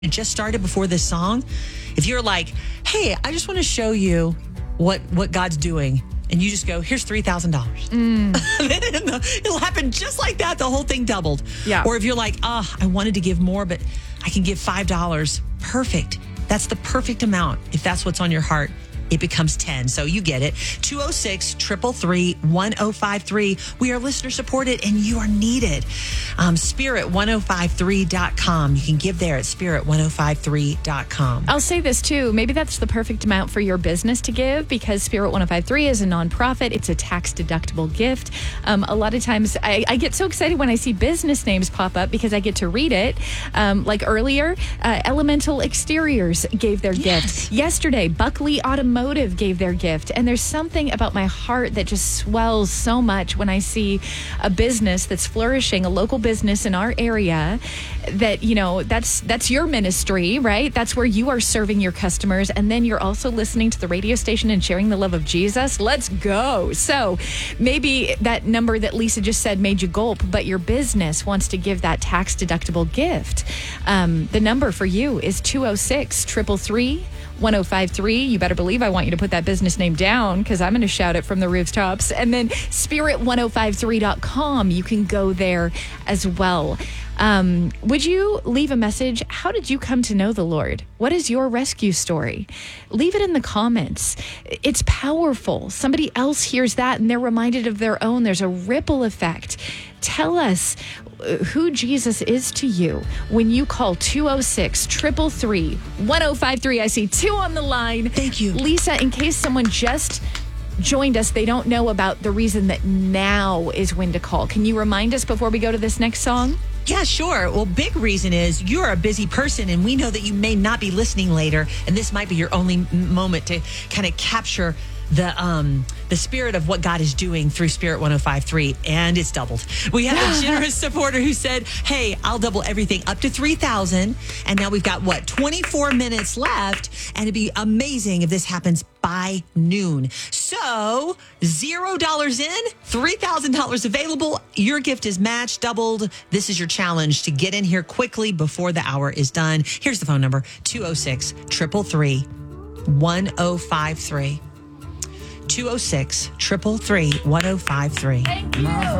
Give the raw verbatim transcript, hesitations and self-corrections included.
It just started before this song. If you're like, hey, I just want to show you what what God's doing, and you just go, here's three thousand dollars. Mm. It'll happen just like that. The whole thing doubled. Yeah. Or if you're like, oh, I wanted to give more, but I can give five dollars. Perfect. That's the perfect amount. If that's what's on your heart, it becomes ten. So you get it. two oh six, three three three, one oh five three. We are listener supported and you are needed. Um, spirit ten fifty-three dot com. You can give there at spirit ten fifty-three dot com. I'll say this too. Maybe that's the perfect amount for your business to give, because Spirit ten fifty-three is a nonprofit. It's a tax deductible gift. Um, a lot of times I, I get so excited when I see business names pop up because I get to read it. Um, like earlier, uh, Elemental Exteriors gave their Yes. gift. Yesterday, Buckley Automotive gave their gift. And there's something about my heart that just swells so much when I see a business that's flourishing, a local business in our area that, you know, that's that's your ministry, right? That's where you are serving your customers. And then you're also listening to the radio station and sharing the love of Jesus. Let's go. So maybe that number that Lisa just said made you gulp, but your business wants to give that tax deductible gift. Um, the number for you is two oh six, three three three, one oh five three. You better believe I want you to put that business name down, because I'm going to shout it from the rooftops. And then spirit ten fifty-three dot com. You can go there as well. Um, would you leave a message? How did you come to know the Lord? What is your rescue story? Leave it in the comments. It's powerful. Somebody else hears that and they're reminded of their own. There's a ripple effect. Tell us who Jesus is to you when you call two oh six, three three three, one oh five three. I see two on the line. Thank you. Lisa, in case someone just joined us, they don't know about the reason that now is when to call. Can you remind us before we go to this next song? Yeah, sure. Well, big reason is you're a busy person, and we know that you may not be listening later, and this might be your only m- moment to kind of capture the um the spirit of what God is doing through Spirit ten fifty-three, and it's doubled. We have a generous supporter who said, hey, I'll double everything up to three thousand, and now we've got, what, twenty-four minutes left, and it'd be amazing if this happens by noon. So, zero dollars in, three thousand dollars available. Your gift is matched, doubled. This is your challenge to get in here quickly before the hour is done. Here's the phone number, two oh six, three three three, one oh five three. two oh six, three three three, one oh five three. Thank you.